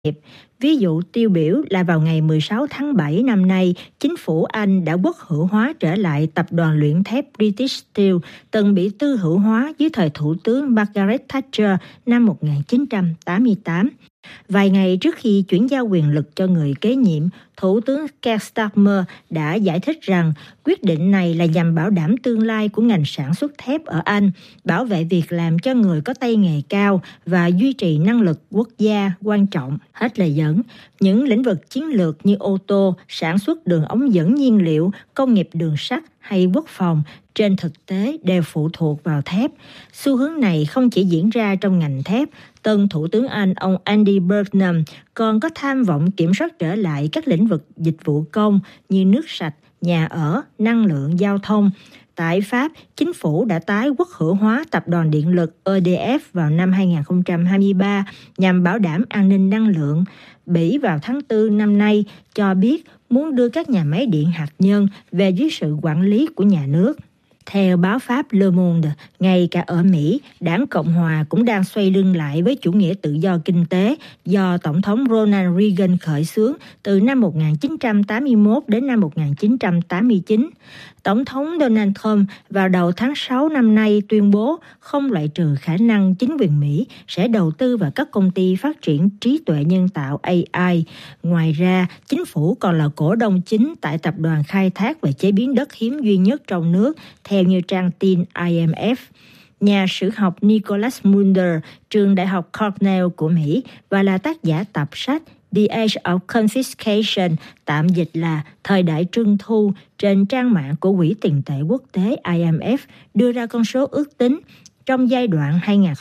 Ví dụ tiêu biểu là vào ngày 16 tháng 7 năm nay, chính phủ Anh đã quốc hữu hóa trở lại tập đoàn luyện thép British Steel, từng bị tư hữu hóa dưới thời Thủ tướng Margaret Thatcher năm 1988. Vài ngày trước khi chuyển giao quyền lực cho người kế nhiệm, Thủ tướng Keir Starmer đã giải thích rằng quyết định này là nhằm bảo đảm tương lai của ngành sản xuất thép ở Anh, bảo vệ việc làm cho người có tay nghề cao và duy trì năng lực quốc gia quan trọng. Hết lời dẫn, những lĩnh vực chiến lược như ô tô, sản xuất đường ống dẫn nhiên liệu, công nghiệp đường sắt hay quốc phòng trên thực tế đều phụ thuộc vào thép. Xu hướng này không chỉ diễn ra trong ngành thép, tân Thủ tướng Anh ông Andy Burnham còn có tham vọng kiểm soát trở lại các lĩnh vực dịch vụ công như nước sạch, nhà ở, năng lượng, giao thông. Tại Pháp, chính phủ đã tái quốc hữu hóa tập đoàn điện lực EDF vào năm 2023 nhằm bảo đảm an ninh năng lượng. Bỉ vào tháng 4 năm nay cho biết muốn đưa các nhà máy điện hạt nhân về dưới sự quản lý của nhà nước. Theo báo Pháp Le Monde, ngay cả ở Mỹ, Đảng Cộng Hòa cũng đang xoay lưng lại với chủ nghĩa tự do kinh tế do Tổng thống Ronald Reagan khởi xướng từ năm 1981 đến năm 1989. Tổng thống Donald Trump vào đầu tháng 6 năm nay tuyên bố không loại trừ khả năng chính quyền Mỹ sẽ đầu tư vào các công ty phát triển trí tuệ nhân tạo AI. Ngoài ra, chính phủ còn là cổ đông chính tại tập đoàn khai thác và chế biến đất hiếm duy nhất trong nước, theo như trang tin IMF. Nhà sử học Nicholas Mulder, trường Đại học Cornell của Mỹ và là tác giả tập sách The Age of Confiscation, tạm dịch là Thời đại trưng thu, trên trang mạng của Quỹ tiền tệ quốc tế IMF, đưa ra con số ước tính trong giai đoạn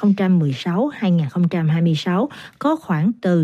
2016-2026 có khoảng từ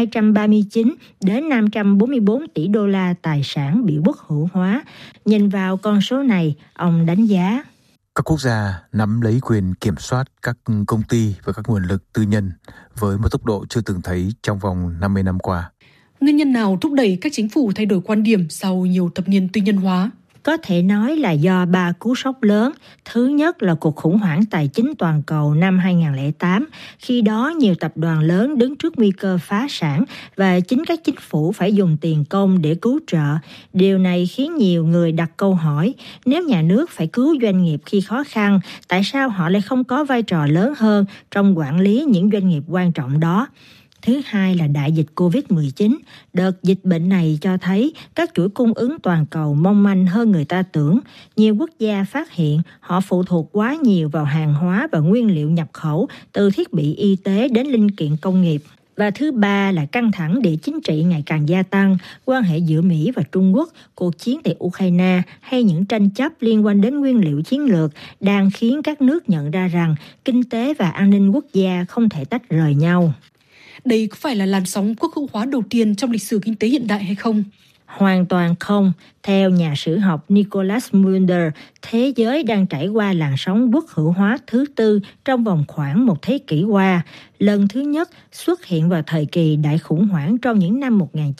239 đến 544 tỷ đô la tài sản bị quốc hữu hóa. Nhìn vào con số này, ông đánh giá các quốc gia nắm lấy quyền kiểm soát các công ty và các nguồn lực tư nhân với một tốc độ chưa từng thấy trong vòng 50 năm qua. Nguyên nhân nào thúc đẩy các chính phủ thay đổi quan điểm sau nhiều thập niên tư nhân hóa? Có thể nói là do 3 cú sốc lớn. Thứ nhất là cuộc khủng hoảng tài chính toàn cầu năm 2008. Khi đó nhiều tập đoàn lớn đứng trước nguy cơ phá sản và chính các chính phủ phải dùng tiền công để cứu trợ. Điều này khiến nhiều người đặt câu hỏi, nếu nhà nước phải cứu doanh nghiệp khi khó khăn, tại sao họ lại không có vai trò lớn hơn trong quản lý những doanh nghiệp quan trọng đó? Thứ hai là đại dịch Covid-19. Đợt dịch bệnh này cho thấy các chuỗi cung ứng toàn cầu mong manh hơn người ta tưởng. Nhiều quốc gia phát hiện họ phụ thuộc quá nhiều vào hàng hóa và nguyên liệu nhập khẩu, từ thiết bị y tế đến linh kiện công nghiệp. Và thứ ba là căng thẳng địa chính trị ngày càng gia tăng, quan hệ giữa Mỹ và Trung Quốc, cuộc chiến tại Ukraine hay những tranh chấp liên quan đến nguyên liệu chiến lược đang khiến các nước nhận ra rằng kinh tế và an ninh quốc gia không thể tách rời nhau. Đây có phải là làn sóng quốc hữu hóa đầu tiên trong lịch sử kinh tế hiện đại hay không? Hoàn toàn không. Theo nhà sử học Nicholas Mulder, thế giới đang trải qua làn sóng quốc hữu hóa thứ tư trong vòng khoảng một thế kỷ qua. Lần thứ nhất xuất hiện vào thời kỳ đại khủng hoảng trong những năm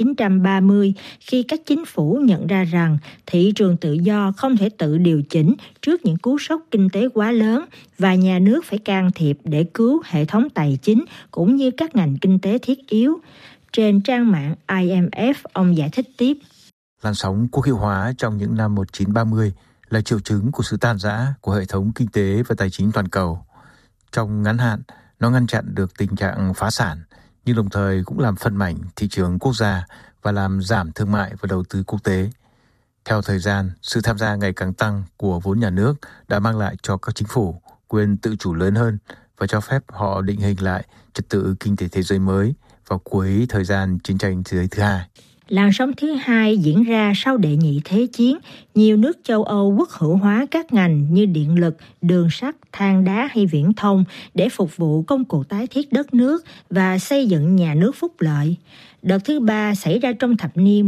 1930, khi các chính phủ nhận ra rằng thị trường tự do không thể tự điều chỉnh trước những cú sốc kinh tế quá lớn và nhà nước phải can thiệp để cứu hệ thống tài chính cũng như các ngành kinh tế thiết yếu. Trên trang mạng IMF, ông giải thích tiếp. Làn sóng quốc hữu hóa trong những năm 1930 là triệu chứng của sự tan rã của hệ thống kinh tế và tài chính toàn cầu. Trong ngắn hạn, nó ngăn chặn được tình trạng phá sản, nhưng đồng thời cũng làm phân mảnh thị trường quốc gia và làm giảm thương mại và đầu tư quốc tế. Theo thời gian, sự tham gia ngày càng tăng của vốn nhà nước đã mang lại cho các chính phủ quyền tự chủ lớn hơn và cho phép họ định hình lại trật tự kinh tế thế giới mới vào cuối thời gian chiến tranh thế giới thứ hai. Làn sóng thứ hai diễn ra sau đệ nhị thế chiến. Nhiều nước châu Âu quốc hữu hóa các ngành như điện lực, đường sắt, than đá hay viễn thông để phục vụ công cuộc tái thiết đất nước và xây dựng nhà nước phúc lợi. Đợt thứ ba xảy ra trong thập niên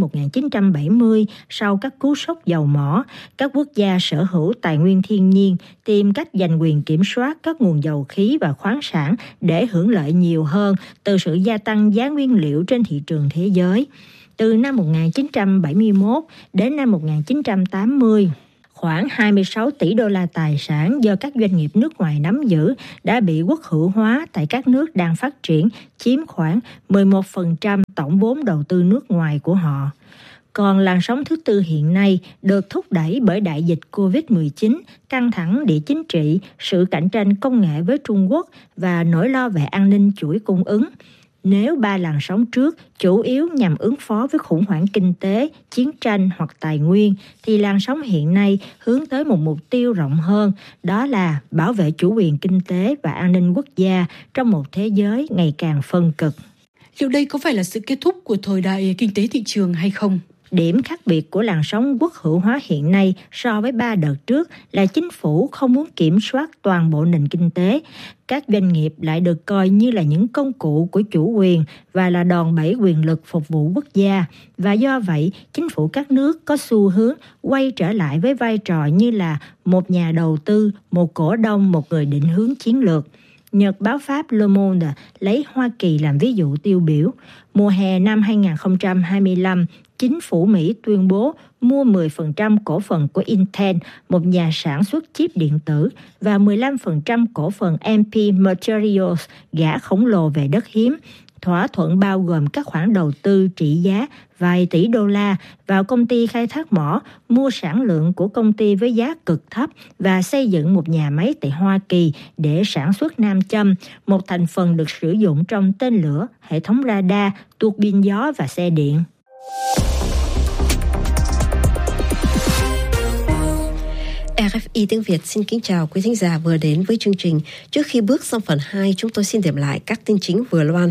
1970 sau các cú sốc dầu mỏ. Các quốc gia sở hữu tài nguyên thiên nhiên tìm cách giành quyền kiểm soát các nguồn dầu khí và khoáng sản để hưởng lợi nhiều hơn từ sự gia tăng giá nguyên liệu trên thị trường thế giới. Từ năm 1971 đến năm 1980, Khoảng 26 tỷ đô la tài sản do các doanh nghiệp nước ngoài nắm giữ đã bị quốc hữu hóa tại các nước đang phát triển, chiếm khoảng 11% tổng vốn đầu tư nước ngoài của họ. Còn làn sóng thứ tư hiện nay được thúc đẩy bởi đại dịch COVID-19, căng thẳng địa chính trị, sự cạnh tranh công nghệ với Trung Quốc và nỗi lo về an ninh chuỗi cung ứng. Nếu ba làn sóng trước chủ yếu nhằm ứng phó với khủng hoảng kinh tế, chiến tranh hoặc tài nguyên, thì làn sóng hiện nay hướng tới một mục tiêu rộng hơn, đó là bảo vệ chủ quyền kinh tế và an ninh quốc gia trong một thế giới ngày càng phân cực. Liệu đây có phải là sự kết thúc của thời đại kinh tế thị trường hay không? Điểm khác biệt của làn sóng quốc hữu hóa hiện nay so với 3 đợt trước là chính phủ không muốn kiểm soát toàn bộ nền kinh tế. Các doanh nghiệp lại được coi như là những công cụ của chủ quyền và là đòn bẩy quyền lực phục vụ quốc gia. Và do vậy, chính phủ các nước có xu hướng quay trở lại với vai trò như là một nhà đầu tư, một cổ đông, một người định hướng chiến lược. Nhật báo Pháp Le Monde lấy Hoa Kỳ làm ví dụ tiêu biểu. Mùa hè năm 2025, chính phủ Mỹ tuyên bố mua 10% cổ phần của Intel, một nhà sản xuất chip điện tử, và 15% cổ phần MP Materials, gã khổng lồ về đất hiếm. Thỏa thuận bao gồm các khoản đầu tư trị giá vài tỷ đô la vào công ty khai thác mỏ, mua sản lượng của công ty với giá cực thấp và xây dựng một nhà máy tại Hoa Kỳ để sản xuất nam châm, một thành phần được sử dụng trong tên lửa, hệ thống radar, tua bin gió và xe điện. RFI tiếng Việt xin kính chào quý thính giả vừa đến với chương trình. Trước khi bước sang phần 2, chúng tôi xin điểm lại các tin chính vừa loan.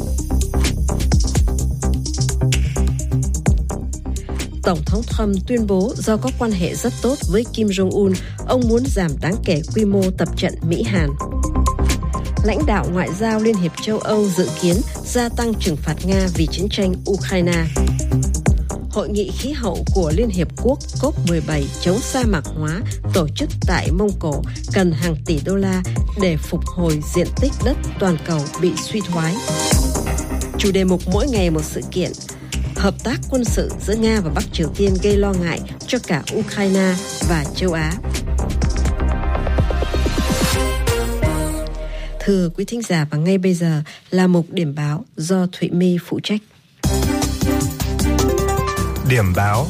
Tổng thống Trump tuyên bố do có quan hệ rất tốt với Kim Jong-un, ông muốn giảm đáng kể quy mô tập trận Mỹ-Hàn. Lãnh đạo ngoại giao Liên hiệp châu Âu dự kiến gia tăng trừng phạt Nga vì chiến tranh Ukraine. Hội nghị khí hậu của Liên Hiệp Quốc COP17 chống sa mạc hóa tổ chức tại Mông Cổ cần hàng tỷ đô la để phục hồi diện tích đất toàn cầu bị suy thoái. Chủ đề mục mỗi ngày một sự kiện. Hợp tác quân sự giữa Nga và Bắc Triều Tiên gây lo ngại cho cả Ukraine và châu Á. Thưa quý thính giả, và ngay bây giờ là mục điểm báo do Thụy My phụ trách. Điểm báo.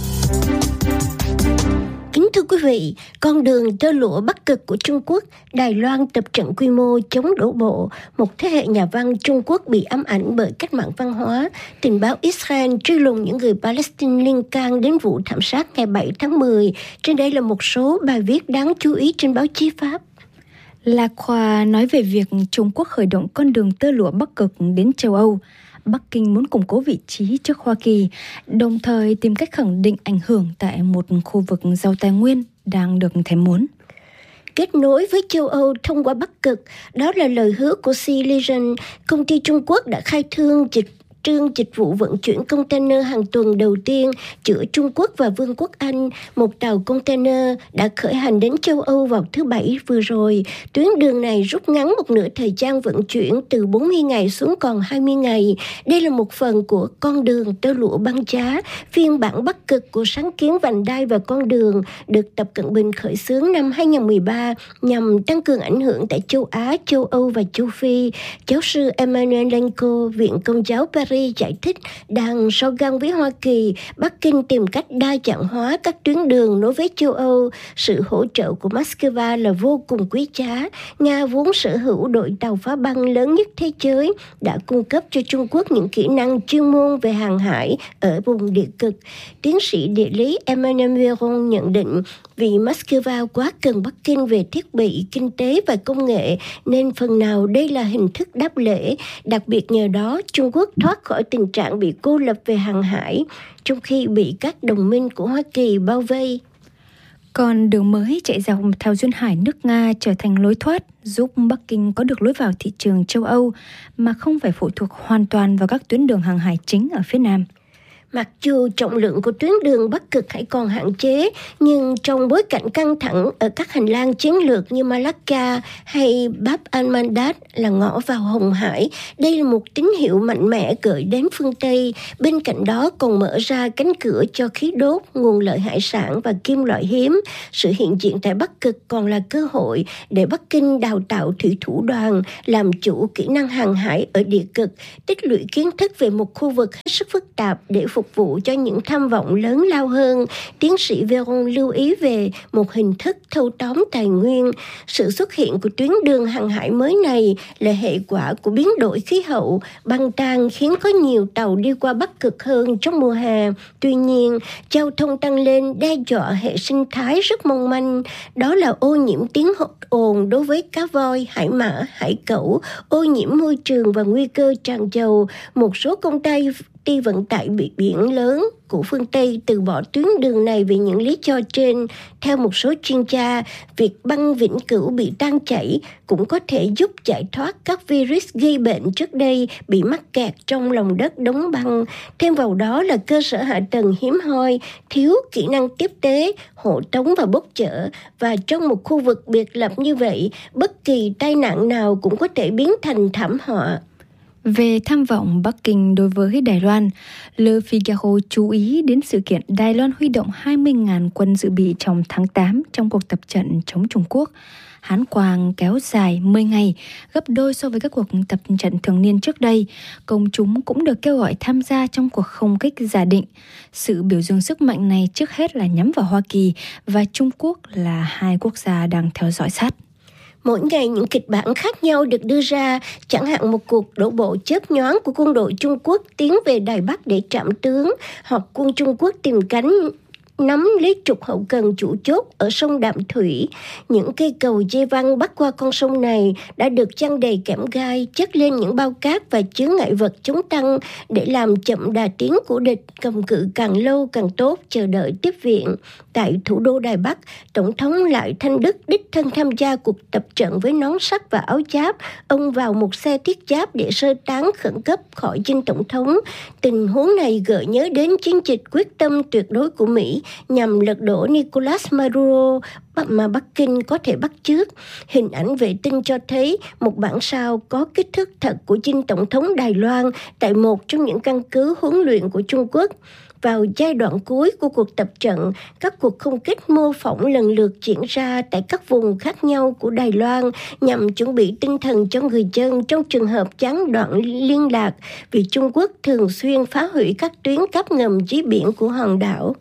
Kính thưa quý vị, con đường tơ lụa Bắc Cực của Trung Quốc, Đài Loan tập trận quy mô chống đổ bộ, một thế hệ nhà văn Trung Quốc bị ám ảnh bởi cách mạng văn hóa, tình báo Israel truy lùng những người Palestine liên can đến vụ thảm sát ngày 7 tháng 10. Trên đây là một số bài viết đáng chú ý trên báo chí Pháp. La Croix nói về việc Trung Quốc khởi động con đường tơ lụa Bắc Cực đến châu Âu. Bắc Kinh muốn củng cố vị trí trước Hoa Kỳ, đồng thời tìm cách khẳng định ảnh hưởng tại một khu vực giàu tài nguyên đang được thèm muốn. Kết nối với châu Âu thông qua Bắc Cực, đó là lời hứa của Sea Legion. Công ty Trung Quốc đã khai trương dịch vụ vận chuyển container hàng tuần đầu tiên giữa Trung Quốc và Vương quốc Anh. Một tàu container đã khởi hành đến châu Âu vào thứ Bảy vừa rồi. Tuyến đường này rút ngắn một nửa thời gian vận chuyển từ 40 ngày xuống còn 20 ngày. Đây là một phần của con đường tơ lụa băng giá, phiên bản Bắc Cực của sáng kiến vành đai và con đường được Tập Cận Bình khởi xướng năm 2013 nhằm tăng cường ảnh hưởng tại châu Á, châu Âu và châu Phi. Giáo sư Emmanuel Lenko, Viện Công giáo Paris giải thích, đang so găng với Hoa Kỳ, Bắc Kinh tìm cách đa dạng hóa các tuyến đường nối với châu Âu. Sự hỗ trợ của Moscow là vô cùng quý giá. Nga vốn sở hữu đội tàu phá băng lớn nhất thế giới, đã cung cấp cho Trung Quốc những kỹ năng chuyên môn về hàng hải ở vùng địa cực. Tiến sĩ địa lý Emmanuel Véron nhận định, vì Moscow quá cần Bắc Kinh về thiết bị, kinh tế và công nghệ, nên phần nào đây là hình thức đáp lễ. Đặc biệt nhờ đó, Trung Quốc thoát khỏi tình trạng bị cô lập về hàng hải, trong khi bị các đồng minh của Hoa Kỳ bao vây. Còn đường mới chạy dọc theo duyên hải nước Nga trở thành lối thoát, giúp Bắc Kinh có được lối vào thị trường châu Âu mà không phải phụ thuộc hoàn toàn vào các tuyến đường hàng hải chính ở phía Nam. Mặc dù trọng lượng của tuyến đường Bắc Cực hãy còn hạn chế, nhưng trong bối cảnh căng thẳng ở các hành lang chiến lược như Malacca hay Bab al-Mandab là ngõ vào Hồng Hải, đây là một tín hiệu mạnh mẽ gửi đến phương Tây. Bên cạnh đó còn mở ra cánh cửa cho khí đốt, nguồn lợi hải sản và kim loại hiếm. Sự hiện diện tại Bắc Cực còn là cơ hội để Bắc Kinh đào tạo thủy thủ đoàn, làm chủ kỹ năng hàng hải ở địa cực, tích lũy kiến thức về một khu vực hết sức phức tạp để phục vụ cho những tham vọng lớn lao hơn. Tiến sĩ Veron lưu ý về một hình thức thâu tóm tài nguyên. Sự xuất hiện của tuyến đường hàng hải mới này là hệ quả của biến đổi khí hậu. Băng tan khiến có nhiều tàu đi qua Bắc Cực hơn trong mùa hè. Tuy nhiên, giao thông tăng lên đe dọa hệ sinh thái rất mong manh. Đó là ô nhiễm tiếng ồn đối với cá voi, hải mã, hải cẩu, ô nhiễm môi trường và nguy cơ tràn dầu. Một số công ty vận tải biển lớn của phương Tây từ bỏ tuyến đường này vì những lý do trên. Theo một số chuyên gia, việc băng vĩnh cửu bị tan chảy cũng có thể giúp giải thoát các virus gây bệnh trước đây bị mắc kẹt trong lòng đất đóng băng. Thêm vào đó là cơ sở hạ tầng hiếm hoi, thiếu kỹ năng tiếp tế, hộ tống và bốc chở. Và trong một khu vực biệt lập như vậy, bất kỳ tai nạn nào cũng có thể biến thành thảm họa. Về tham vọng Bắc Kinh đối với Đài Loan, Le Figaro chú ý đến sự kiện Đài Loan huy động 20.000 quân dự bị trong tháng 8 trong cuộc tập trận chống Trung Quốc. Hán quang kéo dài 10 ngày, gấp đôi so với các cuộc tập trận thường niên trước đây. Công chúng cũng được kêu gọi tham gia trong cuộc không kích giả định. Sự biểu dương sức mạnh này trước hết là nhắm vào Hoa Kỳ và Trung Quốc là hai quốc gia đang theo dõi sát. Mỗi ngày những kịch bản khác nhau được đưa ra, chẳng hạn một cuộc đổ bộ chớp nhoáng của quân đội Trung Quốc tiến về Đài Bắc để trảm tướng, hoặc quân Trung Quốc tìm cánh nắm lấy trục hậu cần chủ chốt ở sông Đạm Thủy. Những cây cầu dây văng bắc qua con sông này đã được chăn đầy kẽm gai, chất lên những bao cát và chướng ngại vật chống tăng để làm chậm đà tiến của địch, cầm cự càng lâu càng tốt, chờ đợi tiếp viện. Tại thủ đô Đài Bắc, Tổng thống Lại Thanh Đức đích thân tham gia cuộc tập trận với nón sắt và áo giáp. Ông vào một xe thiết giáp để sơ tán khẩn cấp khỏi dinh tổng thống. Tình huống này gợi nhớ đến chiến dịch quyết tâm tuyệt đối của Mỹ nhằm lật đổ Nicolas Maduro mà Bắc Kinh có thể bắt chước. Hình ảnh vệ tinh cho thấy một bản sao có kích thước thật của dinh tổng thống Đài Loan tại một trong những căn cứ huấn luyện của Trung Quốc. Vào giai đoạn cuối của cuộc tập trận, các cuộc không kích mô phỏng lần lượt diễn ra tại các vùng khác nhau của Đài Loan nhằm chuẩn bị tinh thần cho người dân trong trường hợp gián đoạn liên lạc, vì Trung Quốc thường xuyên phá hủy các tuyến cáp ngầm dưới biển của hòn đảo.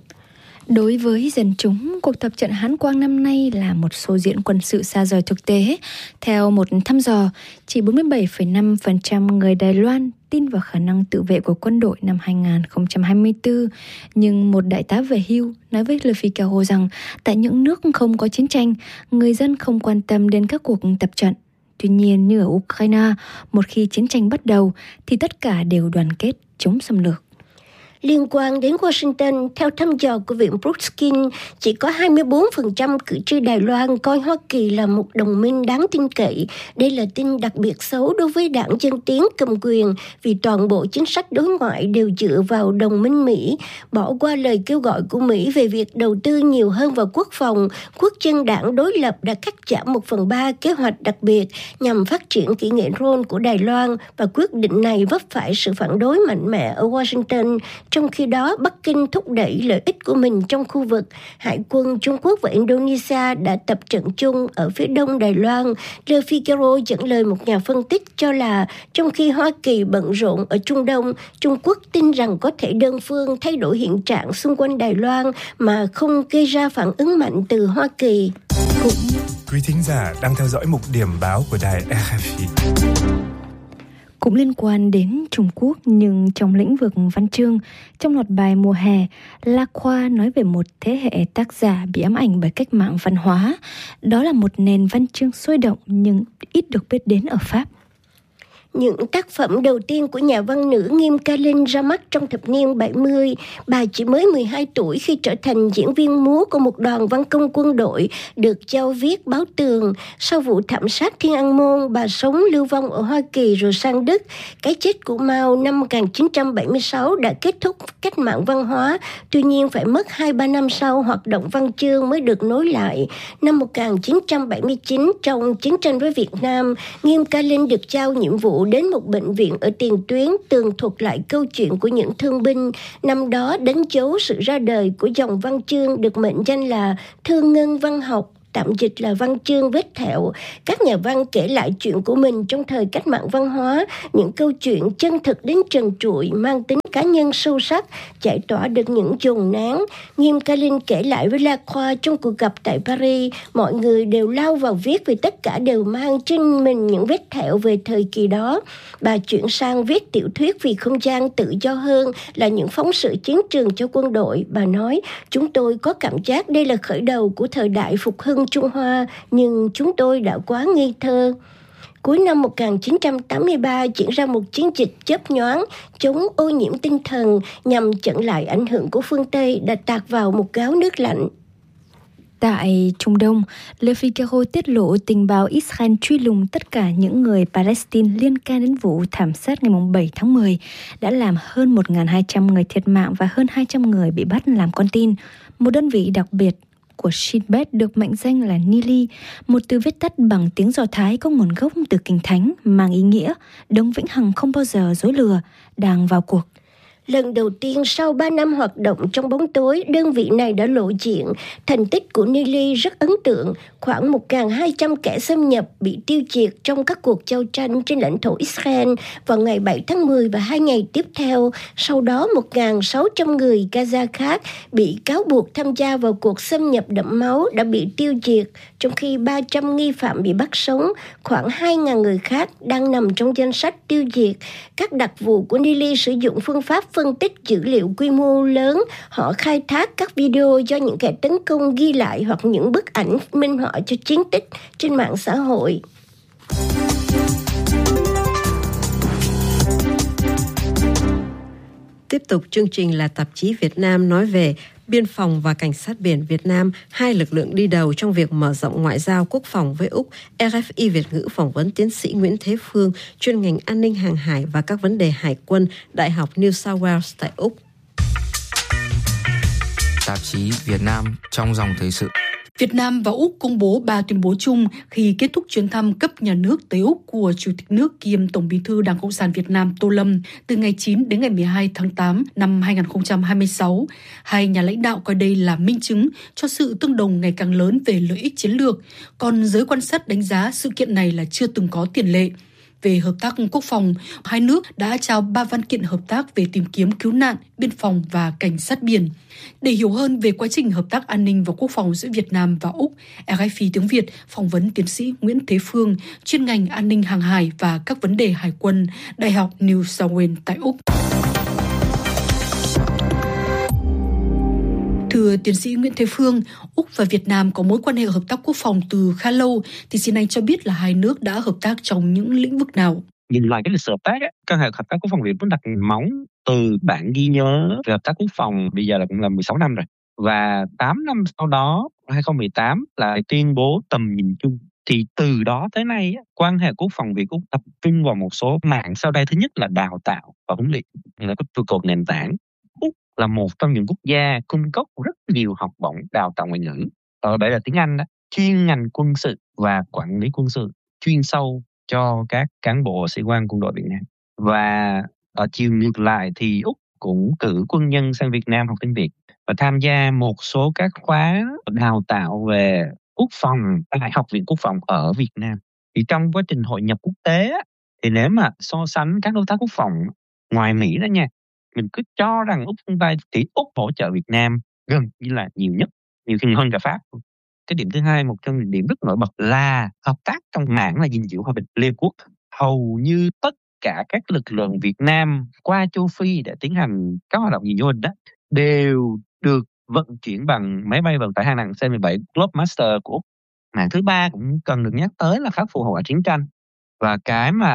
Đối với dân chúng, cuộc tập trận Hán Quang năm nay là một show diễn quân sự xa rời thực tế. Theo một thăm dò, chỉ 47,5% người Đài Loan tin vào khả năng tự vệ của quân đội năm 2024. Nhưng một đại tá về hưu nói với Le Figaro rằng tại những nước không có chiến tranh, người dân không quan tâm đến các cuộc tập trận. Tuy nhiên, như ở Ukraine, một khi chiến tranh bắt đầu thì tất cả đều đoàn kết chống xâm lược. Liên quan đến Washington, theo thăm dò của Viện Brookings, chỉ có 24% cử tri Đài Loan coi Hoa Kỳ là một đồng minh đáng tin cậy. Đây là tin đặc biệt xấu đối với đảng Dân Tiến cầm quyền, vì toàn bộ chính sách đối ngoại đều dựa vào đồng minh Mỹ. Bỏ qua lời kêu gọi của Mỹ về việc đầu tư nhiều hơn vào quốc phòng, Quốc dân đảng đối lập đã cắt giảm 1/3 kế hoạch đặc biệt nhằm phát triển kỹ nghệ drone của Đài Loan, và quyết định này vấp phải sự phản đối mạnh mẽ ở Washington. Trong khi đó, Bắc Kinh thúc đẩy lợi ích của mình trong khu vực. Hải quân Trung Quốc và Indonesia đã tập trận chung ở phía đông Đài Loan. Le Figaro dẫn lời một nhà phân tích cho là trong khi Hoa Kỳ bận rộn ở Trung Đông, Trung Quốc tin rằng có thể đơn phương thay đổi hiện trạng xung quanh Đài Loan mà không gây ra phản ứng mạnh từ Hoa Kỳ. Quý thính giả đang theo dõi mục điểm báo của đài RFI. Cũng liên quan đến Trung Quốc nhưng trong lĩnh vực văn chương, trong loạt bài mùa hè, La Khoa nói về một thế hệ tác giả bị ám ảnh bởi cách mạng văn hóa. Đó là một nền văn chương sôi động nhưng ít được biết đến ở Pháp. Những tác phẩm đầu tiên của nhà văn nữ Nghiêm Ca Linh ra mắt trong thập niên 70. Bà chỉ mới 12 tuổi khi trở thành diễn viên múa của một đoàn văn công quân đội được Châu viết báo tường. Sau vụ thảm sát Thiên An Môn, bà sống lưu vong ở Hoa Kỳ rồi sang Đức. Cái chết của Mao năm 1976 đã kết thúc cách mạng văn hóa. Tuy nhiên phải mất 2-3 năm sau hoạt động văn chương mới được nối lại. Năm 1979, trong chiến tranh với Việt Nam, Nghiêm Ca Linh được trao nhiệm vụ đến một bệnh viện ở tiền tuyến tường thuật lại câu chuyện của những thương binh. Năm đó đánh dấu sự ra đời của dòng văn chương được mệnh danh là Thương Ngân văn học, tạm dịch là văn chương vết thẹo. Các nhà văn kể lại chuyện của mình trong thời cách mạng văn hóa, những câu chuyện chân thực đến trần trụi, mang tính cá nhân sâu sắc, giải tỏa được những dồn nén. Nghiêm Ca Linh kể lại với Lacroix trong cuộc gặp tại Paris, mọi người đều lao vào viết vì tất cả đều mang trên mình những vết thẹo về thời kỳ đó. Bà chuyển sang viết tiểu thuyết vì không gian tự do hơn, là những phóng sự chiến trường cho quân đội. Bà nói, chúng tôi có cảm giác đây là khởi đầu của thời đại phục hưng Trung Hoa, nhưng chúng tôi đã quá ngây thơ. Cuối năm 1983 diễn ra một chiến dịch chớp nhoáng chống ô nhiễm tinh thần nhằm chặn lại ảnh hưởng của phương Tây đã tạt vào một gáo nước lạnh. Tại Trung Đông, Le Figaro tiết lộ tình báo Israel truy lùng tất cả những người Palestine liên can đến vụ thảm sát ngày 7 tháng 10 đã làm hơn 1.200 người thiệt mạng và hơn 200 người bị bắt làm con tin. Một đơn vị đặc biệt của Shin Bet được mệnh danh là Nili, một từ viết tắt bằng tiếng Do Thái có nguồn gốc từ Kinh Thánh, mang ý nghĩa đấng vĩnh hằng không bao giờ dối lừa, đang vào cuộc. Lần đầu tiên sau 3 năm hoạt động trong bóng tối, đơn vị này đã lộ diện. Thành tích của Nili rất ấn tượng. Khoảng 1.200 kẻ xâm nhập bị tiêu diệt trong các cuộc giao tranh trên lãnh thổ Israel vào ngày 7 tháng 10 và 2 ngày tiếp theo. Sau đó 1.600 người Gaza khác bị cáo buộc tham gia vào cuộc xâm nhập đẫm máu đã bị tiêu diệt, trong khi 300 nghi phạm bị bắt sống. Khoảng 2.000 người khác đang nằm trong danh sách tiêu diệt. Các đặc vụ của Nili sử dụng phương pháp phân tích dữ liệu quy mô lớn. Họ khai thác các video do những kẻ tấn công ghi lại hoặc những bức ảnh minh họa cho chiến tích trên mạng xã hội. Tiếp tục chương trình là tạp chí Việt Nam nói về Biên phòng và Cảnh sát biển Việt Nam, hai lực lượng đi đầu trong việc mở rộng ngoại giao quốc phòng với Úc. RFI Việt ngữ phỏng vấn tiến sĩ Nguyễn Thế Phương, chuyên ngành an ninh hàng hải và các vấn đề hải quân, Đại học New South Wales tại Úc. Tạp chí Việt Nam trong dòng thời sự. Việt Nam và Úc công bố 3 tuyên bố chung khi kết thúc chuyến thăm cấp nhà nước tới Úc của Chủ tịch nước kiêm Tổng Bí thư Đảng Cộng sản Việt Nam Tô Lâm từ ngày 9 đến ngày 12 tháng 8 năm 2026. Hai nhà lãnh đạo coi đây là minh chứng cho sự tương đồng ngày càng lớn về lợi ích chiến lược, còn giới quan sát đánh giá sự kiện này là chưa từng có tiền lệ. Về hợp tác quốc phòng, hai nước đã trao 3 văn kiện hợp tác về tìm kiếm cứu nạn, biên phòng và cảnh sát biển. Để hiểu hơn về quá trình hợp tác an ninh và quốc phòng giữa Việt Nam và Úc, RFI tiếng Việt phỏng vấn tiến sĩ Nguyễn Thế Phương, chuyên ngành an ninh hàng hải và các vấn đề hải quân, Đại học New South Wales tại Úc. Thưa tiến sĩ Nguyễn Thế Phương, Úc và Việt Nam có mối quan hệ hợp tác quốc phòng từ khá lâu, thì xin anh cho biết là hai nước đã hợp tác trong những lĩnh vực nào? Nhìn lại cái lịch sử hợp tác, quan hệ hợp tác quốc phòng Việt Nam đặt móng từ bản ghi nhớ về hợp tác quốc phòng bây giờ là cũng là 16 năm rồi. Và 8 năm sau đó, 2018 là tuyên bố tầm nhìn chung. Thì từ đó tới nay, quan hệ quốc phòng Việt Úc tập trung vào một số mảng sau đây. Thứ nhất là đào tạo và huấn luyện, là cái trụ cột nền tảng. Úc là một trong những quốc gia cung cấp rất nhiều học bổng đào tạo ngoại ngữ. Ở đây là tiếng Anh đó, chuyên ngành quân sự và quản lý quân sự, chuyên sâu cho các cán bộ sĩ quan quân đội Việt Nam. Và ở chiều ngược lại thì Úc cũng cử quân nhân sang Việt Nam học tiếng Việt và tham gia một số các khóa đào tạo về quốc phòng tại Học viện Quốc phòng ở Việt Nam. Thì trong quá trình hội nhập quốc tế thì nếu mà so sánh các đối tác quốc phòng ngoài Mỹ đó nha, mình cứ cho rằng Úc chúng ta thì Úc hỗ trợ Việt Nam gần như là nhiều nhất, nhiều hơn cả Pháp. Cái điểm thứ hai, một trong những điểm rất nổi bật là hợp tác trong mảng là gìn giữ hòa bình Liên Quốc. Hầu như tất cả các lực lượng Việt Nam qua châu Phi để tiến hành các hoạt động gìn giữ hòa bình đó đều được vận chuyển bằng máy bay vận tải hạng nặng C-17 Globemaster của Úc. Mảng thứ ba cũng cần được nhắc tới là khắc phục hậu quả chiến tranh. Và cái mà được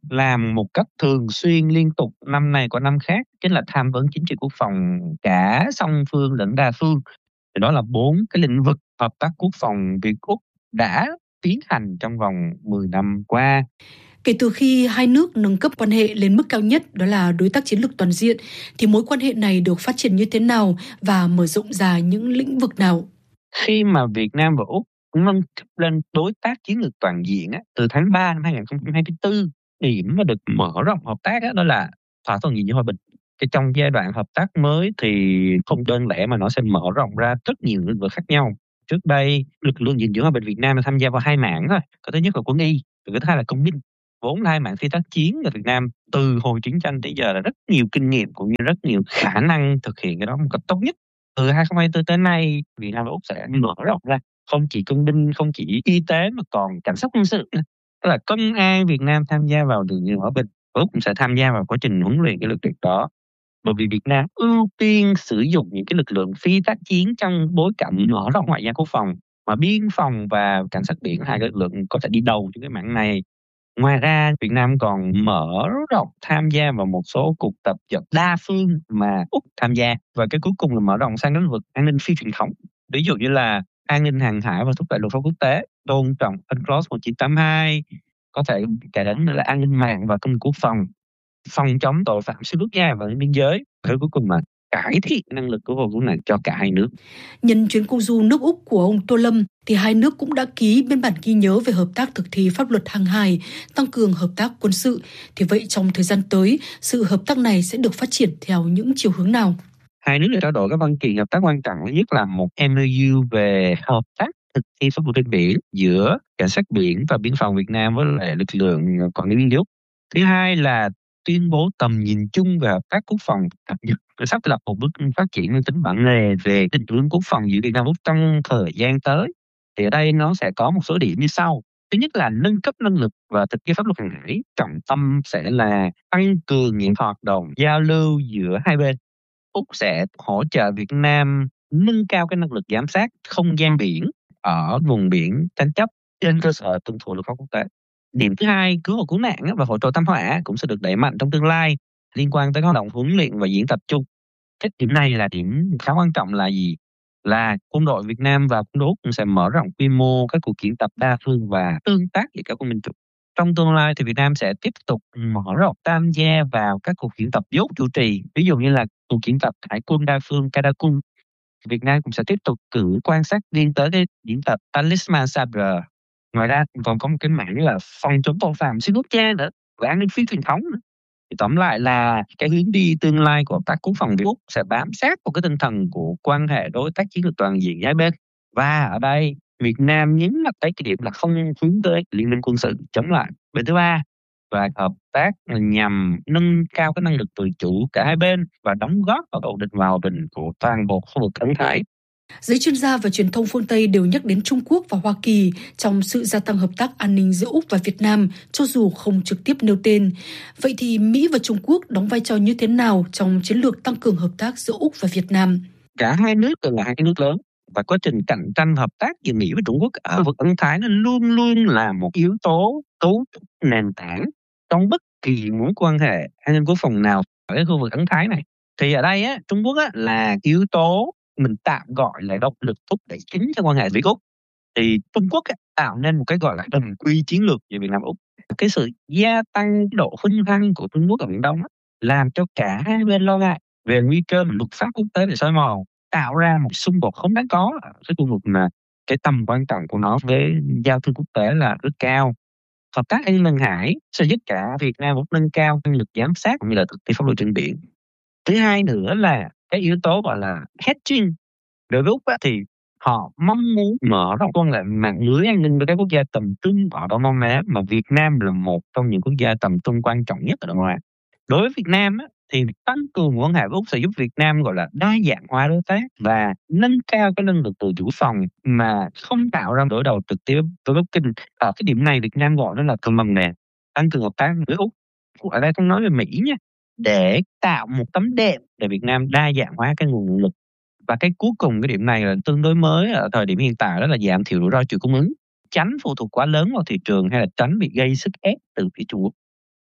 làm một cách thường xuyên liên tục năm này qua năm khác, chính là tham vấn chính trị quốc phòng cả song phương lẫn đa phương. Thì đó là 4 cái lĩnh vực hợp tác quốc phòng Việt-Úc đã tiến hành trong vòng 10 năm qua. Kể từ khi hai nước nâng cấp quan hệ lên mức cao nhất, đó là đối tác chiến lược toàn diện, thì mối quan hệ này được phát triển như thế nào và mở rộng ra những lĩnh vực nào? Khi mà Việt Nam và Úc nâng cấp lên đối tác chiến lược toàn diện từ tháng 3 năm 2024, điểm mà được mở rộng hợp tác đó là thỏa thuận gìn giữ hòa bình. Cái trong giai đoạn hợp tác mới thì không đơn lẻ mà nó sẽ mở rộng ra rất nhiều lĩnh vực khác nhau. Trước đây, lực lượng gìn giữ hòa bình Việt Nam tham gia vào 2 mảng thôi. Cái thứ nhất là quân y, cái thứ hai là công binh. Vốn là 2 mảng phi tác chiến ở Việt Nam từ hồi chiến tranh tới giờ là rất nhiều kinh nghiệm cũng như rất nhiều khả năng thực hiện cái đó một cách tốt nhất. Từ 2024 tới nay, Việt Nam và Úc sẽ mở rộng ra không chỉ công binh, không chỉ y tế mà còn cảnh sát quân sự nữa. Tức là công an Việt Nam tham gia vào lực lượng hòa bình, Úc cũng sẽ tham gia vào quá trình huấn luyện cái lực lượng đó. Bởi vì Việt Nam ưu tiên sử dụng những cái lực lượng phi tác chiến trong bối cảnh mở rộng ngoại giao quốc phòng, mà biên phòng và cảnh sát biển, hai cái lực lượng có thể đi đầu trong cái mảng này. Ngoài ra, Việt Nam còn mở rộng tham gia vào một số cuộc tập trận đa phương mà Úc tham gia, và cái cuối cùng là mở rộng sang lĩnh vực an ninh phi truyền thống. Ví dụ như là an ninh hàng hải và thúc đẩy luật pháp quốc tế, tôn trọng UNCLOS 1982, có thể kể đến là an ninh mạng và công nghiệp quốc phòng, phòng chống tội phạm xuyên quốc gia và biên giới, và cuối cùng là cải thiện năng lực của vùng này cho cả hai nước. Nhân chuyến công du nước Úc của ông Tô Lâm, thì hai nước cũng đã ký biên bản ghi nhớ về hợp tác thực thi pháp luật hàng hải, tăng cường hợp tác quân sự. Thì vậy trong thời gian tới, sự hợp tác này sẽ được phát triển theo những chiều hướng nào? Hai nước đã trao đổi các văn kiện hợp tác quan trọng nhất là một MOU về hợp tác thực thi pháp luật trên biển giữa cảnh sát biển và biên phòng Việt Nam với lại lực lượng quản lý biên giới. Thứ hai là tuyên bố tầm nhìn chung về hợp tác quốc phòng cập nhật, sắp lập một bước phát triển mang tính bản lề về định hướng quốc phòng giữa Việt Nam và Úc trong thời gian tới. Thì ở đây nó sẽ có một số điểm như sau. Thứ nhất là nâng cấp năng lực và thực thi pháp luật hàng hải. Trọng tâm sẽ là tăng cường những hoạt động giao lưu giữa hai bên. Úc sẽ hỗ trợ Việt Nam nâng cao cái năng lực giám sát không gian biển ở vùng biển tranh chấp trên cơ sở tuân thủ luật pháp quốc tế. Điểm thứ hai, cứu hộ cứu nạn và hỗ trợ thảm họa cũng sẽ được đẩy mạnh trong tương lai liên quan tới hoạt động huấn luyện và diễn tập chung. Cái điểm này là điểm khá quan trọng là gì? Là quân đội Việt Nam và quân đội Úc cũng sẽ mở rộng quy mô các cuộc diễn tập đa phương và tương tác giữa các quân binh chủng. Trong tương lai thì Việt Nam sẽ tiếp tục mở rộng tham gia vào các cuộc diễn tập dốt chủ trì, ví dụ như là cuộc diễn tập hải quân đa phương Kadakun. Việt Nam cũng sẽ tiếp tục cử quan sát viên tới cái diễn tập Talisman Sabre. Ngoài ra còn có một cái mảng là phòng chống tội phạm xuyên quốc gia nữa và an ninh phi truyền thống nữa. Thì tóm lại là cái hướng đi tương lai của hợp tác quốc phòng Việt Úc sẽ bám sát vào cái tinh thần của quan hệ đối tác chiến lược toàn diện hai bên. Và ở đây Việt Nam nhấn mạnh tới cái điểm là không hướng tới liên minh quân sự chống lại bên thứ ba, và hợp tác nhằm nâng cao cái năng lực tự chủ cả hai bên và đóng góp vào ổn định và hòa bình của toàn bộ khu vực Ấn Thái. Giới chuyên gia và truyền thông phương Tây đều nhắc đến Trung Quốc và Hoa Kỳ trong sự gia tăng hợp tác an ninh giữa Úc và Việt Nam, cho dù không trực tiếp nêu tên. Vậy thì Mỹ và Trung Quốc đóng vai trò như thế nào trong chiến lược tăng cường hợp tác giữa Úc và Việt Nam? Cả hai nước đều là hai cái nước lớn, và quá trình cạnh tranh hợp tác giữa Mỹ và Trung Quốc ở vực Ấn Thái nó luôn luôn là một yếu tố cấu trúc nền tảng trong bất kỳ mối quan hệ an ninh quốc phòng nào ở cái khu vực Ấn Thái này. Thì ở đây Trung Quốc là yếu tố mình tạm gọi là động lực thúc đẩy chính cho quan hệ Việt Úc. Thì Trung Quốc tạo nên một cái gọi là đồng quy chiến lược về Việt Nam Úc. Cái sự gia tăng độ hung hăng của Trung Quốc ở Biển Đông làm cho cả hai bên lo ngại về nguy cơ luật pháp quốc tế bị xói mòn, tạo ra một xung đột không đáng có ở cái khu vực mà cái tầm quan trọng của nó với giao thương quốc tế là rất cao. Hợp tác an ninh hàng hải sẽ giúp cả Việt Nam cũng nâng cao năng lực giám sát cũng như là thực thi pháp luật trên biển. Thứ hai nữa là cái yếu tố gọi là hedging. Đối với Úc thì họ mong muốn mở rộng quan hệ mạng lưới an ninh với các quốc gia tầm trung ở Đông Nam Á, mà Việt Nam là một trong những quốc gia tầm trung quan trọng nhất ở Đông Nam Á. Đối với Việt Nam thì tăng cường quan hệ với Úc sẽ giúp Việt Nam gọi là đa dạng hóa đối tác và nâng cao cái năng lực tự chủ phòng mà không tạo ra đối đầu trực tiếp với Bắc Kinh. Ở cái điểm này Việt Nam gọi nó là cân bằng nền, tăng cường hợp tác với Úc. Ở đây không nói về Mỹ nha, để tạo một tấm đệm để Việt Nam đa dạng hóa cái nguồn lực. Và cái cuối cùng cái điểm này là tương đối mới ở thời điểm hiện tại, đó là giảm thiểu rủi ro chuỗi cung ứng, tránh phụ thuộc quá lớn vào thị trường hay là tránh bị gây sức ép từ phía Trung Quốc.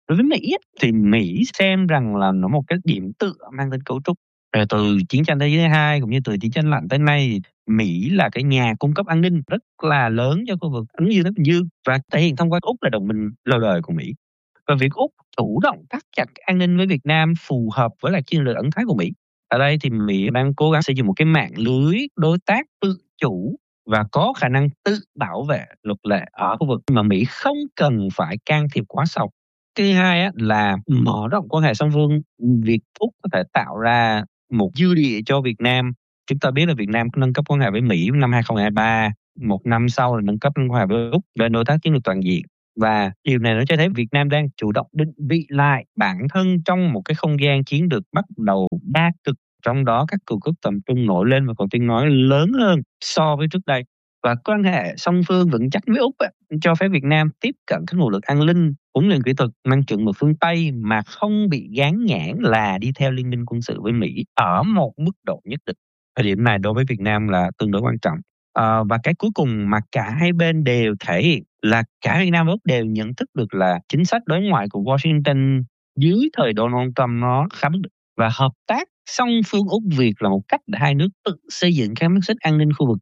Đối với Mỹ thì Mỹ xem rằng là nó một cái điểm tựa mang tính cấu trúc. Từ chiến tranh thế giới thứ hai cũng như từ chiến tranh lạnh tới nay, Mỹ là cái nhà cung cấp an ninh rất là lớn cho khu vực Ấn Dương Thái Bình Dương và thể hiện thông qua Úc là đồng minh lâu đời của Mỹ. Và việc Úc chủ động thắt chặt an ninh với Việt Nam phù hợp với lại chiến lược ẩn thái của Mỹ. Ở đây thì Mỹ đang cố gắng xây dựng một cái mạng lưới đối tác tự chủ và có khả năng tự bảo vệ luật lệ ở khu vực mà Mỹ không cần phải can thiệp quá sâu. Thứ hai là mở rộng quan hệ song phương. Việc Úc có thể tạo ra một dư địa cho Việt Nam. Chúng ta biết là Việt Nam nâng cấp quan hệ với Mỹ năm 2023, một năm sau là nâng cấp quan hệ với Úc lên đối tác chiến lược toàn diện. Và điều này nó cho thấy Việt Nam đang chủ động định vị lại bản thân trong một cái không gian chiến lược bắt đầu đa cực, trong đó các cường quốc tầm trung nổi lên và có tiếng nói lớn hơn so với trước đây. Và quan hệ song phương vững chắc với Úc cho phép Việt Nam tiếp cận các nguồn lực an ninh, huấn luyện kỹ thuật mang chuẩn mực phương Tây mà không bị gán nhãn là đi theo liên minh quân sự với Mỹ ở một mức độ nhất định. Thời điểm này đối với Việt Nam là tương đối quan trọng. Và cái cuối cùng mà cả hai bên đều thể hiện là cả Việt Nam và Úc đều nhận thức được là chính sách đối ngoại của Washington dưới thời Donald Trump nó khá bất định. Và hợp tác song phương Úc Việt là một cách để hai nước tự xây dựng các mắt xích an ninh khu vực.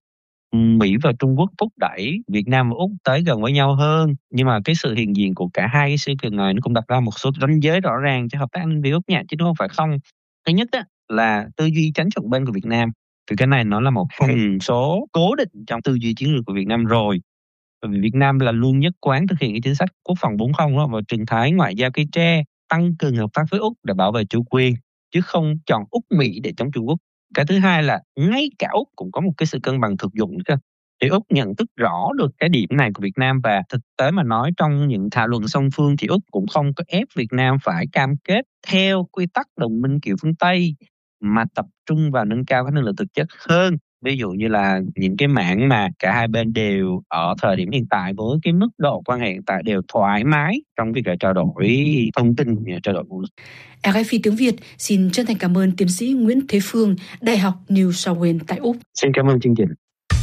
Mỹ và Trung Quốc thúc đẩy Việt Nam và Úc tới gần với nhau hơn, nhưng mà cái sự hiện diện của cả hai cái sự kiện này nó cũng đặt ra một số ranh giới rõ ràng cho hợp tác an ninh với Úc nha, chứ không phải không. Thứ nhất là tư duy tránh chọn bên của Việt Nam, thì cái này nó là một phần số cố định trong tư duy chiến lược của Việt Nam rồi. Bởi vì Việt Nam là luôn nhất quán thực hiện cái chính sách quốc phòng 4.0 đó, và trình thái ngoại giao cây tre, tăng cường hợp tác với Úc để bảo vệ chủ quyền, chứ không chọn Úc Mỹ để chống Trung Quốc. Cái thứ hai là ngay cả Úc cũng có một cái sự cân bằng thực dụng nữa. Thì Úc nhận thức rõ được cái điểm này của Việt Nam, và thực tế mà nói trong những thảo luận song phương thì Úc cũng không có ép Việt Nam phải cam kết theo quy tắc đồng minh kiểu phương Tây, mà tập trung vào nâng cao các năng lực thực chất hơn. Ví dụ như là những cái mảng mà cả hai bên đều ở thời điểm hiện tại với cái mức độ quan hệ hiện tại đều thoải mái trong việc trao đổi thông tin, trao đổi vũ lực. RFI tiếng Việt xin chân thành cảm ơn tiến sĩ Nguyễn Thế Phương, Đại học New South Wales tại Úc. Xin cảm ơn chương trình.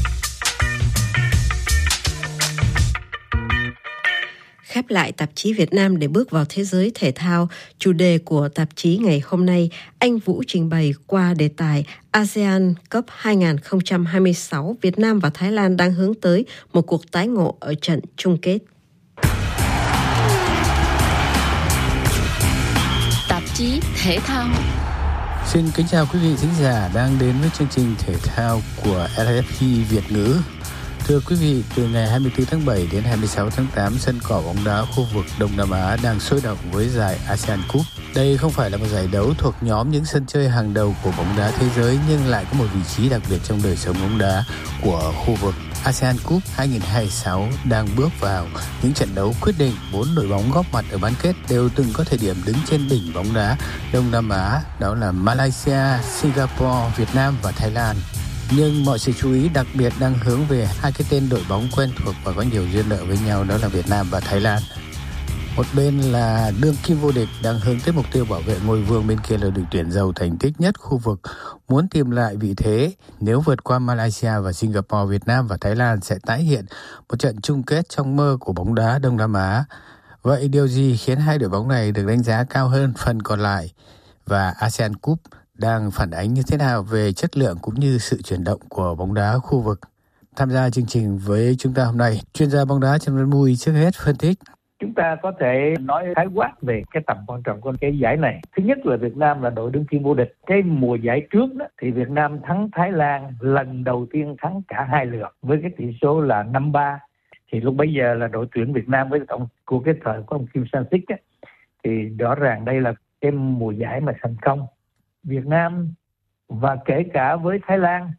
Khép lại tạp chí Việt Nam để bước vào thế giới thể thao, chủ đề của tạp chí ngày hôm nay, anh Vũ trình bày qua đề tài ASEAN Cup 2026, Việt Nam và Thái Lan đang hướng tới một cuộc tái ngộ ở trận chung kết. Tạp chí thể thao. Xin kính chào quý vị thính giả đang đến với chương trình thể thao của RFI Việt ngữ. Thưa quý vị, từ ngày 24 tháng 7 đến 26 tháng 8, sân cỏ bóng đá khu vực Đông Nam Á đang sôi động với giải ASEAN Cup. Đây không phải là một giải đấu thuộc nhóm những sân chơi hàng đầu của bóng đá thế giới, nhưng lại có một vị trí đặc biệt trong đời sống bóng đá của khu vực. ASEAN Cup 2026 đang bước vào những trận đấu quyết định. 4 đội bóng góp mặt ở bán kết đều từng có thời điểm đứng trên đỉnh bóng đá Đông Nam Á, đó là Malaysia, Singapore, Việt Nam và Thái Lan. Nhưng mọi sự chú ý đặc biệt đang hướng về hai cái tên đội bóng quen thuộc và có nhiều duyên nợ với nhau, đó là Việt Nam và Thái Lan. Một bên là đương kim vô địch đang hướng tới mục tiêu bảo vệ ngôi vương, bên kia là đội tuyển giàu thành tích nhất khu vực muốn tìm lại vị thế. Nếu vượt qua Malaysia và Singapore, Việt Nam và Thái Lan sẽ tái hiện một trận chung kết trong mơ của bóng đá Đông Nam Á. Vậy điều gì khiến hai đội bóng này được đánh giá cao hơn phần còn lại? Và ASEAN Cup đang phản ánh như thế nào về chất lượng cũng như sự chuyển động của bóng đá khu vực? Tham gia chương trình với chúng ta hôm nay, chuyên gia bóng đá Trần Văn Mùi trước hết phân tích. Chúng ta có thể nói khái quát về cái tầm quan trọng của cái giải này. Thứ nhất là Việt Nam là đội đương kim vô địch. Cái mùa giải trước đó thì Việt Nam thắng Thái Lan lần đầu tiên, thắng cả hai lượt với cái tỷ số là 5-3. Thì lúc bấy giờ là đội tuyển Việt Nam với tổng của cái thời của ông Kim Sang-sik á, thì rõ ràng đây là cái mùa giải mà thành công. Việt Nam và kể cả với Thái Lan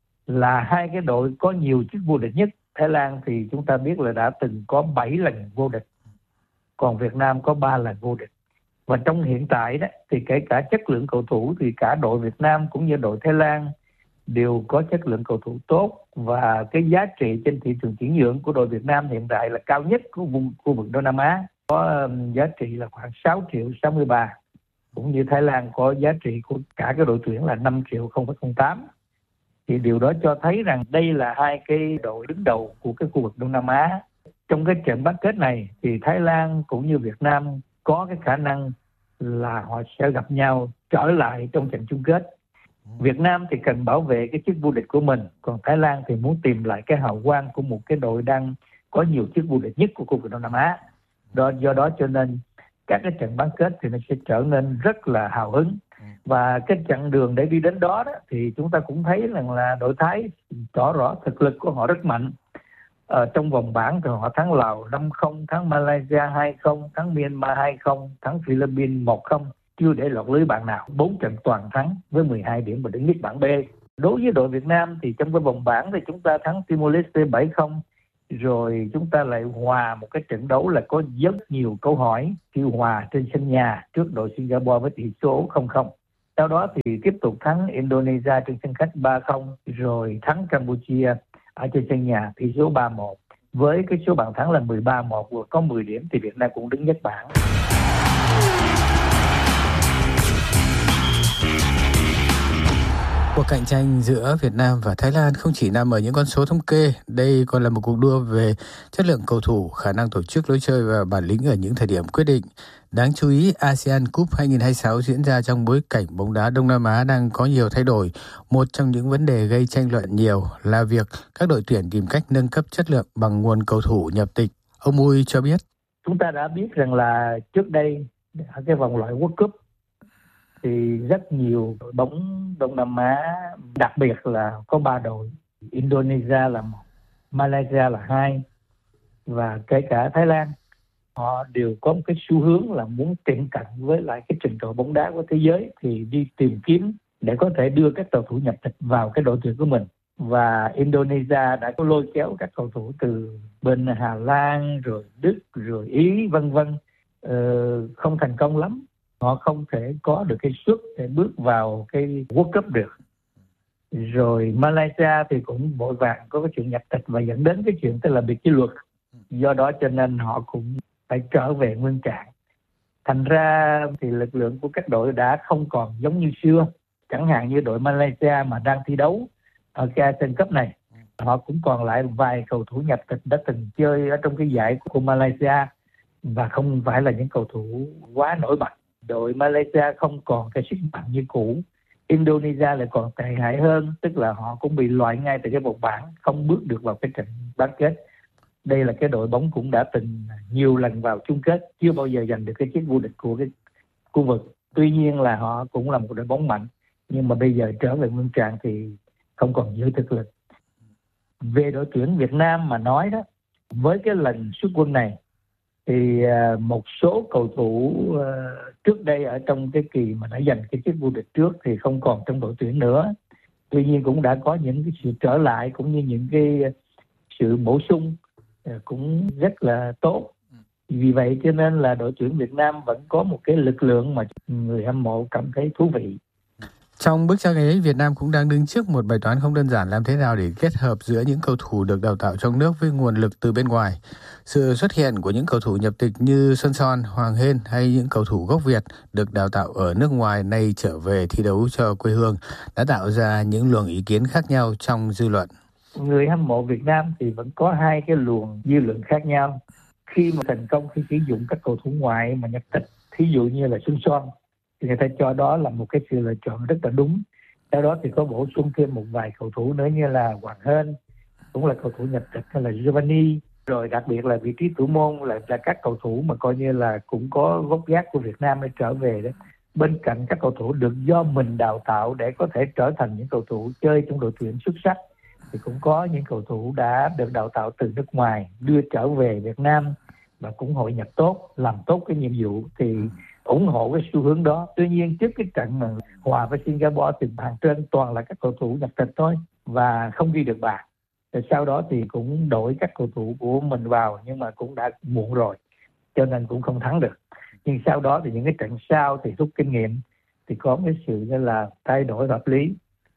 là hai cái đội có nhiều chức vô địch nhất. Thái Lan thì chúng ta biết là đã từng có 7 lần vô địch, còn Việt Nam có 3 lần vô địch. Và trong hiện tại đó thì kể cả chất lượng cầu thủ thì cả đội Việt Nam cũng như đội Thái Lan đều có chất lượng cầu thủ tốt, và cái giá trị trên thị trường chuyển nhượng của đội Việt Nam hiện tại là cao nhất của khu vực Đông Nam Á, có giá trị là khoảng 6 triệu 60 bạc. Cũng như Thái Lan có giá trị của cả cái đội tuyển là 5 triệu 0,08. Thì điều đó cho thấy rằng đây là hai cái đội đứng đầu của cái khu vực Đông Nam Á. Trong cái trận bán kết này thì Thái Lan cũng như Việt Nam có cái khả năng là họ sẽ gặp nhau trở lại trong trận chung kết. Việt Nam thì cần bảo vệ cái chức vô địch của mình, còn Thái Lan thì muốn tìm lại cái hào quang của một cái đội đang có nhiều chức vô địch nhất của khu vực Đông Nam Á. Do đó cho nên các cái trận bán kết thì nó sẽ trở nên rất là hào hứng. Và cái chặng đường để đi đến đó, thì chúng ta cũng thấy rằng là đội Thái tỏ rõ thực lực của họ rất mạnh. Trong vòng bảng thì họ thắng Lào 5-0, thắng Malaysia 2-0, thắng Myanmar 2-0, thắng Philippines 1-0, chưa để lọt lưới bạn nào. 4 trận toàn thắng với 12 điểm và đứng nhất bảng B. Đối với đội Việt Nam thì trong cái vòng bảng thì chúng ta thắng Timor-Leste 7-0, rồi chúng ta lại hòa một cái trận đấu là có rất nhiều câu hỏi khi hòa trên sân nhà trước đội Singapore với tỷ số 0-0. Sau đó thì tiếp tục thắng Indonesia trên sân khách 3-0, rồi thắng Campuchia ở trên sân nhà tỷ số 3-1. Với cái số bàn thắng là 13-1 và có 10 điểm thì Việt Nam cũng đứng nhất bảng. Cuộc cạnh tranh giữa Việt Nam và Thái Lan không chỉ nằm ở những con số thống kê, đây còn là một cuộc đua về chất lượng cầu thủ, khả năng tổ chức lối chơi và bản lĩnh ở những thời điểm quyết định. Đáng chú ý, ASEAN Cup 2026 diễn ra trong bối cảnh bóng đá Đông Nam Á đang có nhiều thay đổi. Một trong những vấn đề gây tranh luận nhiều là việc các đội tuyển tìm cách nâng cấp chất lượng bằng nguồn cầu thủ nhập tịch. Ông Mui cho biết. Chúng ta đã biết rằng là trước đây, ở cái vòng loại World Cup, thì rất nhiều đội bóng Đông Nam Á, đặc biệt là có 3 đội, Indonesia là 1, Malaysia là 2 và kể cả Thái Lan, họ đều có một cái xu hướng là muốn tiệm cận với lại cái trình độ bóng đá của thế giới, thì đi tìm kiếm để có thể đưa các cầu thủ nhập tịch vào cái đội tuyển của mình. Và Indonesia đã có lôi kéo các cầu thủ từ bên Hà Lan, rồi Đức, rồi Ý, vân vân, không thành công lắm. Họ không thể có được cái suất để bước vào cái World Cup được. Rồi Malaysia thì cũng vội vàng có cái chuyện nhập tịch và dẫn đến cái chuyện tức là biệt kỷ luật. Do đó cho nên họ cũng phải trở về nguyên trạng. Thành ra thì lực lượng của các đội đã không còn giống như xưa. Chẳng hạn như đội Malaysia mà đang thi đấu ở cái ASEAN Cup này, họ cũng còn lại vài cầu thủ nhập tịch đã từng chơi ở trong cái giải của Malaysia và không phải là những cầu thủ quá nổi bật. Đội Malaysia không còn cái sức mạnh như cũ. Indonesia lại còn tệ hại hơn, tức là họ cũng bị loại ngay từ cái vòng bảng, không bước được vào cái trận bán kết. Đây là cái đội bóng cũng đã từng nhiều lần vào chung kết, chưa bao giờ giành được cái chiếc vô địch của cái khu vực. Tuy nhiên là họ cũng là một đội bóng mạnh, nhưng mà bây giờ trở về nguyên trạng thì không còn giữ thực lực. Về đội tuyển Việt Nam mà nói đó, với cái lần xuất quân này thì một số cầu thủ trước đây ở trong cái kỳ mà đã giành cái chức vô địch trước thì không còn trong đội tuyển nữa. Tuy nhiên cũng đã có những cái sự trở lại cũng như những cái sự bổ sung cũng rất là tốt. Vì vậy cho nên là đội tuyển Việt Nam vẫn có một cái lực lượng mà người hâm mộ cảm thấy thú vị. Trong bức tranh ấy, Việt Nam cũng đang đứng trước một bài toán không đơn giản, làm thế nào để kết hợp giữa những cầu thủ được đào tạo trong nước với nguồn lực từ bên ngoài. Sự xuất hiện của những cầu thủ nhập tịch như Xuân Son, Hoàng Hên hay những cầu thủ gốc Việt được đào tạo ở nước ngoài nay trở về thi đấu cho quê hương đã tạo ra những luồng ý kiến khác nhau trong dư luận. Người hâm mộ Việt Nam thì vẫn có hai cái luồng dư luận khác nhau. Khi mà thành công khi sử dụng các cầu thủ ngoại mà nhập tịch, thí dụ như là Xuân Son, thì người ta cho đó là một cái sự lựa chọn rất là đúng. Sau đó thì có bổ sung thêm một vài cầu thủ nữa như là Hoàng Hên, cũng là cầu thủ nhập tịch, hay là Giovanni. Rồi đặc biệt là vị trí thủ môn là các cầu thủ mà coi như là cũng có gốc gác của Việt Nam để trở về đó. Bên cạnh các cầu thủ được do mình đào tạo để có thể trở thành những cầu thủ chơi trong đội tuyển xuất sắc, thì cũng có những cầu thủ đã được đào tạo từ nước ngoài đưa trở về Việt Nam và cũng hội nhập tốt, làm tốt cái nhiệm vụ, thì ủng hộ cái xu hướng đó. Tuy nhiên trước cái trận mà hòa với Singapore thì bàn trên toàn là các cầu thủ nhập tịch thôi và không ghi được bàn. Rồi sau đó thì cũng đổi các cầu thủ của mình vào nhưng mà cũng đã muộn rồi, cho nên cũng không thắng được. Nhưng sau đó thì những cái trận sau thì rút kinh nghiệm thì có cái sự như là thay đổi hợp lý.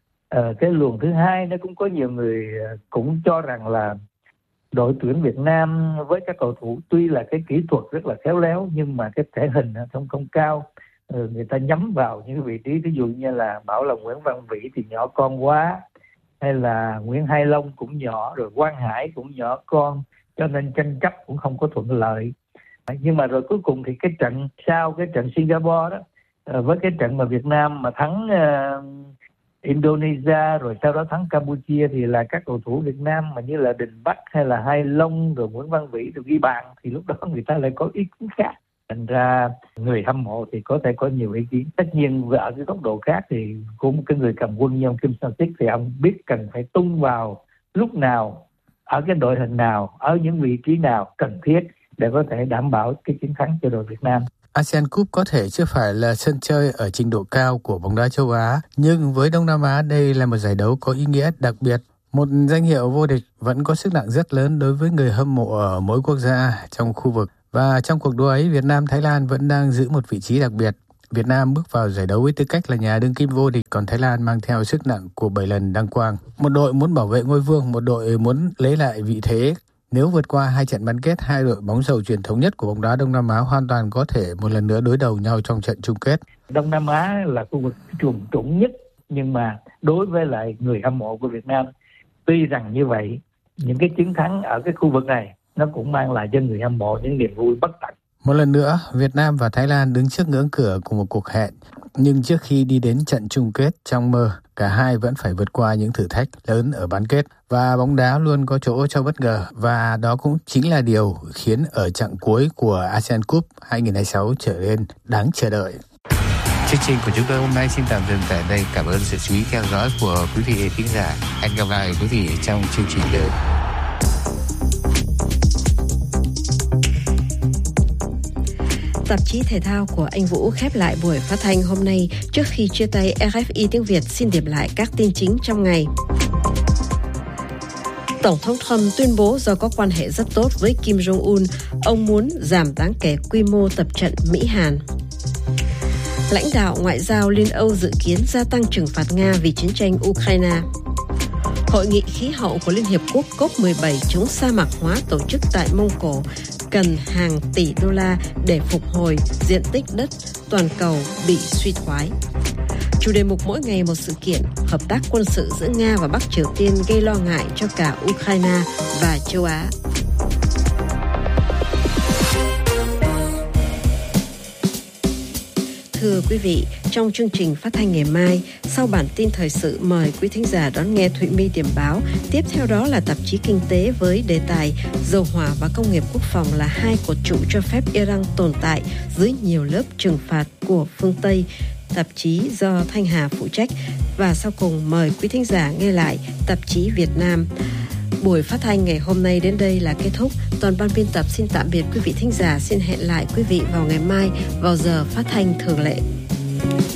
Cái luồng thứ hai nó cũng có nhiều người cũng cho rằng là đội tuyển Việt Nam với các cầu thủ tuy là cái kỹ thuật rất là khéo léo nhưng mà cái thể hình không cao. Người ta nhắm vào những vị trí ví dụ như là bảo là Nguyễn Văn Vĩ thì nhỏ con quá, hay là Nguyễn Hai Long cũng nhỏ, rồi Quang Hải cũng nhỏ con, cho nên tranh chấp cũng không có thuận lợi. Nhưng mà rồi cuối cùng thì cái trận sau cái trận Singapore đó, với cái trận mà Việt Nam mà thắng Indonesia rồi sau đó thắng Campuchia thì là các cầu thủ Việt Nam mà như là Đình Bắc hay là Hai Long rồi Nguyễn Văn Vĩ được ghi bàn, thì lúc đó người ta lại có ý kiến khác. Thành ra người hâm mộ thì có thể có nhiều ý kiến. Tất nhiên ở cái góc độ khác thì cũng cái người cầm quân như ông Kim Sang Sik thì ông biết cần phải tung vào lúc nào, ở cái đội hình nào, ở những vị trí nào cần thiết để có thể đảm bảo cái chiến thắng cho đội Việt Nam. ASEAN Cup có thể chưa phải là sân chơi ở trình độ cao của bóng đá châu Á, nhưng với Đông Nam Á đây là một giải đấu có ý nghĩa đặc biệt. Một danh hiệu vô địch vẫn có sức nặng rất lớn đối với người hâm mộ ở mỗi quốc gia trong khu vực. Và trong cuộc đua ấy, Việt Nam, Thái Lan vẫn đang giữ một vị trí đặc biệt. Việt Nam bước vào giải đấu với tư cách là nhà đương kim vô địch, còn Thái Lan mang theo sức nặng của 7 lần đăng quang. Một đội muốn bảo vệ ngôi vương, một đội muốn lấy lại vị thế. Nếu vượt qua 2 trận bán kết, hai đội bóng rổ truyền thống nhất của bóng đá Đông Nam Á hoàn toàn có thể một lần nữa đối đầu nhau trong trận chung kết. Đông Nam Á là khu vực trùng trũng nhất, nhưng mà đối với lại người hâm mộ của Việt Nam, tuy rằng như vậy, những cái chiến thắng ở cái khu vực này nó cũng mang lại cho người hâm mộ những niềm vui bất tận. Một lần nữa, Việt Nam và Thái Lan đứng trước ngưỡng cửa của một cuộc hẹn. Nhưng trước khi đi đến trận chung kết trong mơ, cả hai vẫn phải vượt qua những thử thách lớn ở bán kết. Và bóng đá luôn có chỗ cho bất ngờ. Và đó cũng chính là điều khiến ở chặng cuối của ASEAN Cup 2026 trở nên đáng chờ đợi. Chương trình của chúng tôi hôm nay xin tạm dừng tại đây. Cảm ơn sự chú ý theo dõi của quý vị khán giả. Hẹn gặp lại quý vị trong chương trình tới. Tạp chí thể thao của anh Vũ khép lại buổi phát thanh hôm nay. Trước khi chia tay, RFI tiếng Việt xin điểm lại các tin chính trong ngày. Tổng thống Trump tuyên bố do có quan hệ rất tốt với Kim Jong-un, ông muốn giảm đáng kể quy mô tập trận Mỹ-Hàn. Lãnh đạo ngoại giao Liên Âu dự kiến gia tăng trừng phạt Nga vì chiến tranh Ukraine. Hội nghị khí hậu của Liên Hiệp Quốc COP17 chống sa mạc hóa tổ chức tại Mông Cổ cần hàng tỷ đô la để phục hồi diện tích đất toàn cầu bị suy thoái. Chủ đề mục mỗi ngày một sự kiện, hợp tác quân sự giữa Nga và Bắc Triều Tiên gây lo ngại cho cả Ukraine và châu Á. Thưa quý vị, trong chương trình phát thanh ngày mai, sau bản tin thời sự mời quý thính giả đón nghe Thụy My điểm báo. Tiếp theo đó là tạp chí Kinh tế với đề tài dầu hỏa và công nghiệp quốc phòng là hai cột trụ cho phép Iran tồn tại dưới nhiều lớp trừng phạt của phương Tây. Tạp chí do Thanh Hà phụ trách. Và sau cùng mời quý thính giả nghe lại tạp chí Việt Nam. Buổi phát thanh ngày hôm nay đến đây là kết thúc. Toàn ban biên tập xin tạm biệt quý vị thính giả. Xin hẹn lại quý vị vào ngày mai vào giờ phát thanh thường lệ.